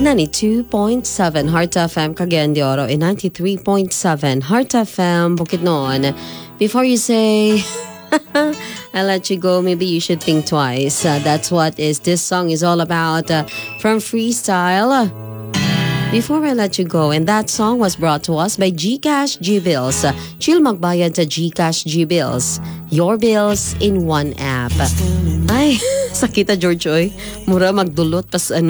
92.7 Heart FM Cagayan de Oro and 93.7 Heart FM Bukidnon. Before you say I'll let you go, maybe you should think twice. That's what this song is all about, from Freestyle. Before I let you go, and that song was brought to us by GCash G-Bills. Chill magbayad sa GCash G-Bills. Your bills in one app. Ay, sakita George oy. Mura magdulot pas ano.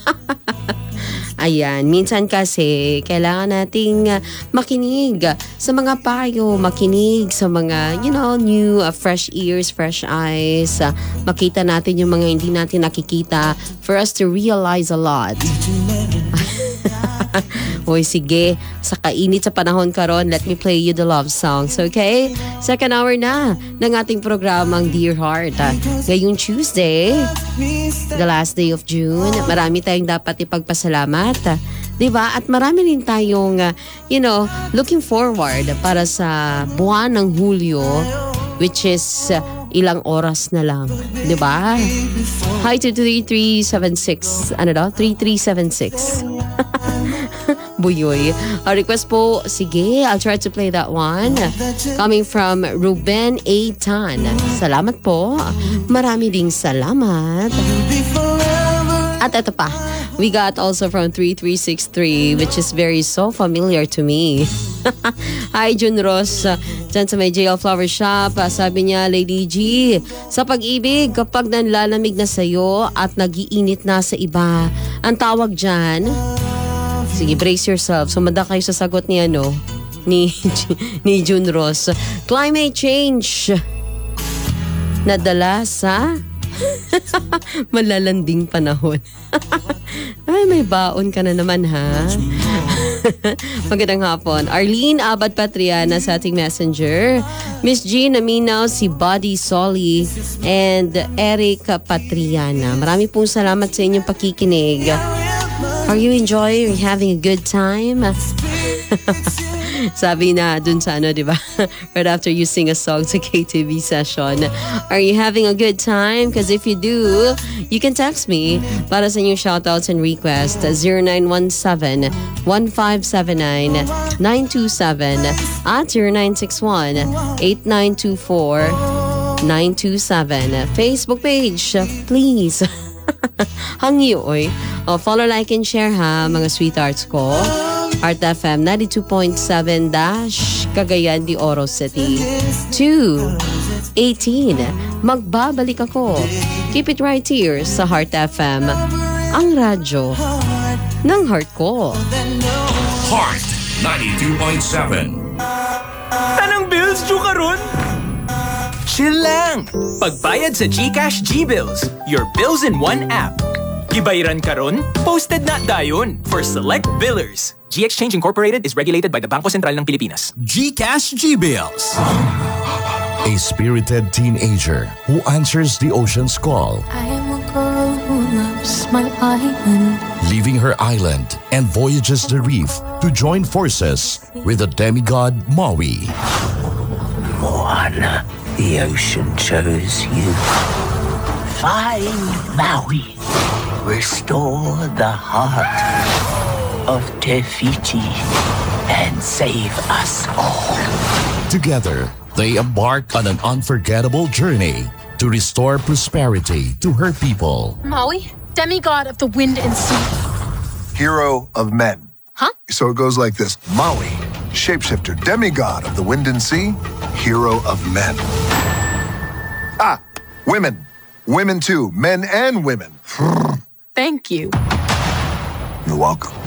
Ayan, minsan kasi kailangan nating makinig sa mga payo, makinig sa mga, new fresh ears, fresh eyes. Makita natin yung mga hindi natin nakikita for us to realize a lot. Hoy, sige, sa kainit sa panahon karon, let me play you the love songs, okay? Second hour na ng ating programang Dear Heart. Ngayong Tuesday, the last day of June, marami tayong dapat ipagpasalamat. Diba? At marami rin tayong, looking forward para sa buwan ng Hulyo, which is ilang oras na lang. Diba? Hi to 3376. 3376. Buyoy. A request po, sige, I'll try to play that one. Coming from Ruben A. Tan. Salamat po. Marami ding salamat. At ito pa, we got also from 3363, which is so familiar to me. Hi, Jun Ross. Diyan sa may JL Flower Shop. Sabi niya, Lady G, sa pag-ibig, kapag nanlalamig na sa'yo at nagiinit na sa iba, ang tawag dyan, sige, brace yourself. Sumanda kayo sa sagot ni ni Jun Ross. Climate change. Nadala sa malalanding panahon. Ay, may baon ka na naman, ha? Magandang hapon. Arlene Abad Patriana sa ating messenger. Miss G Naminaw, si Buddy Solly, and Eric Patriana. Marami pong salamat sa inyong pakikinig. Are you enjoying? Are you having a good time? Sabi na dun sa diba? Right after you sing a song sa KTV session. Are you having a good time? Because if you do, you can text me para sa inyong shoutouts and requests. 0917-1579-927 at 0961-8924-927. Facebook page, please. Hangi oy. Follow, like, and share ha, mga sweethearts ko. Heart FM 92.7 Cagayan de Oro City. 2:18. Magbabalik ako. Keep it right here sa Heart FM, ang radyo ng heart ko. Heart 92.7. Tanang bills due karon? Chill lang! Pagbayad sa GCash G-Bills, your bills in one app. Gibayaran karon, posted na dayon for select billers. GXchange Incorporated is regulated by the Bangko Sentral ng Pilipinas. GCash G-Bills. A spirited teenager who answers the ocean's call. I am a girl who loves my island. Leaving her island and voyages the reef to join forces with the demigod Maui. Moana, the ocean chose you. Find Maui. Restore the heart of Te Fiti and save us all. Together, they embark on an unforgettable journey to restore prosperity to her people. Maui, demigod of the wind and sea. Hero of men. Huh? So it goes like this. Maui, shapeshifter, demigod of the wind and sea, hero of men. Women. Women too, men and women. Thank you. You're welcome.